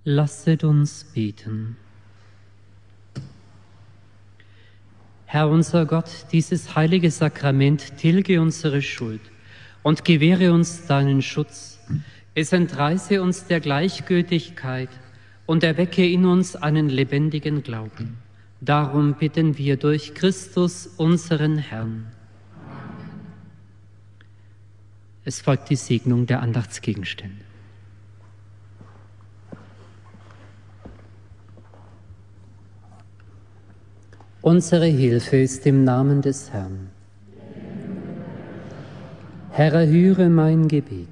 Lasset uns beten. Herr unser Gott, dieses heilige Sakrament tilge unsere Schuld und gewähre uns deinen Schutz. Es entreiße uns der Gleichgültigkeit und erwecke in uns einen lebendigen Glauben. Darum bitten wir durch Christus, unseren Herrn. Es folgt die Segnung der Andachtsgegenstände. Unsere Hilfe ist im Namen des Herrn. Herr, erhöre mein Gebet.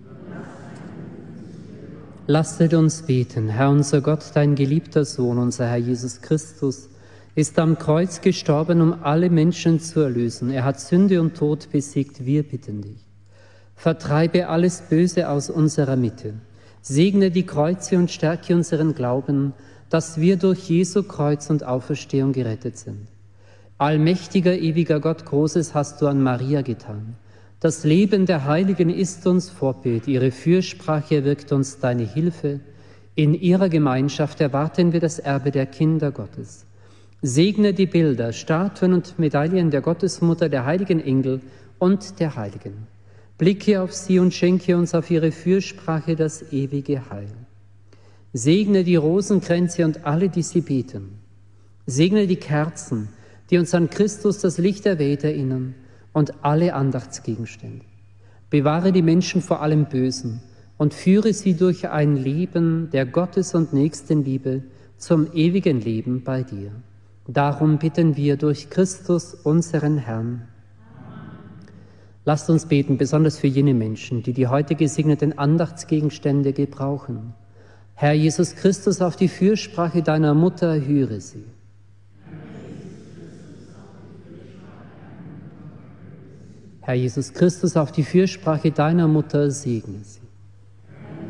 Lasset uns beten. Herr unser Gott, dein geliebter Sohn, unser Herr Jesus Christus, ist am Kreuz gestorben, um alle Menschen zu erlösen. Er hat Sünde und Tod besiegt. Wir bitten dich. Vertreibe alles Böse aus unserer Mitte. Segne die Kreuze und stärke unseren Glauben, dass wir durch Jesu Kreuz und Auferstehung gerettet sind. Allmächtiger, ewiger Gott, Großes hast du an Maria getan. Das Leben der Heiligen ist uns Vorbild, ihre Fürsprache wirkt uns deine Hilfe. In ihrer Gemeinschaft erwarten wir das Erbe der Kinder Gottes. Segne die Bilder, Statuen und Medaillen der Gottesmutter, der heiligen Engel und der Heiligen. Blicke auf sie und schenke uns auf ihre Fürsprache das ewige Heil. Segne die Rosenkränze und alle, die sie beten. Segne die Kerzen, die uns an Christus, das Licht der Welt, erinnern, und alle Andachtsgegenstände. Bewahre die Menschen vor allem Bösen und führe sie durch ein Leben der Gottes- und Nächstenliebe zum ewigen Leben bei dir. Darum bitten wir durch Christus, unseren Herrn. Lasst uns beten, besonders für jene Menschen, die die heute gesegneten Andachtsgegenstände gebrauchen. Herr Jesus Christus, auf die Fürsprache deiner Mutter höre sie. Herr Jesus Christus, auf die Fürsprache deiner Mutter segne sie.